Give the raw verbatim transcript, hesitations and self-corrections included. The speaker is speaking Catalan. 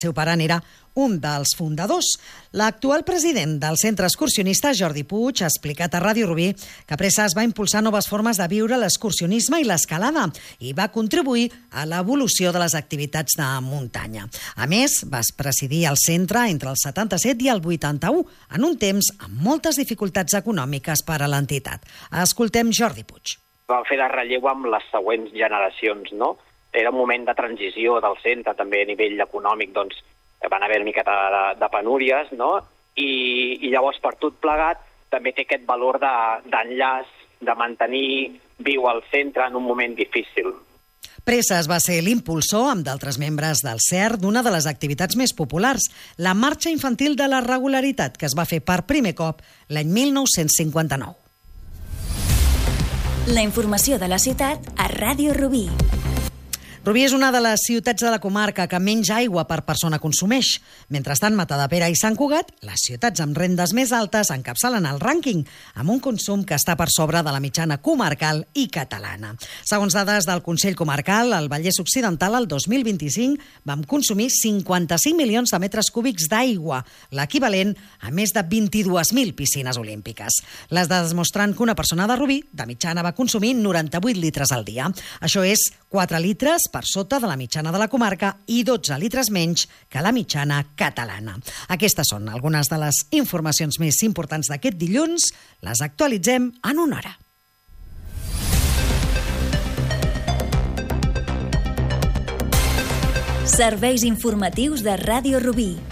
El seu pare n'era un dels fundadors. L'actual president del centre excursionista, Jordi Puig, ha explicat a Ràdio Rubí que Presses va impulsar noves formes de viure l'excursionisme i l'escalada i va contribuir a l'evolució de les activitats de muntanya. A més, va presidir el centre entre el setanta-set i el vuitanta-u, en un temps amb moltes dificultats econòmiques per a l'entitat. Escoltem Jordi Puig. Vam fer de relleu amb les següents generacions, no? Era un moment de transició del centre, també a nivell econòmic, doncs, van haver una miqueta de, de penúries, no? I, i llavors, per tot plegat, també té aquest valor d'enllaç, de, de mantenir viu el centre en un moment difícil. Presses va ser l'impulsor, amb d'altres membres del C E R, d'una de les activitats més populars, la Marxa Infantil de la Regularitat, que es va fer per primer cop l'any mil nou-cents cinquanta-nou. La informació de la ciutat a Ràdio Rubí. Rubí és una de les ciutats de la comarca que menys aigua per persona consumeix. Mentrestant, Matadepera i Sant Cugat, les ciutats amb rendes més altes, encapçalen el rànquing, amb un consum que està per sobre de la mitjana comarcal i catalana. Segons dades del Consell Comarcal, al Vallès Occidental, el dos mil vint-i-cinc vam consumir cinquanta-cinc milions de metres cúbics d'aigua, l'equivalent a més de vint-i-dues mil piscines olímpiques. Les dades mostren que una persona de Rubí, de mitjana, va consumir noranta-vuit litres al dia. Això és quatre litres per sota de la mitjana de la comarca i dotze litres menys que la mitjana catalana. Aquestes són algunes de les informacions més importants d'aquest dilluns. Les actualitzem en una hora. Serveis informatius de Ràdio Rubí.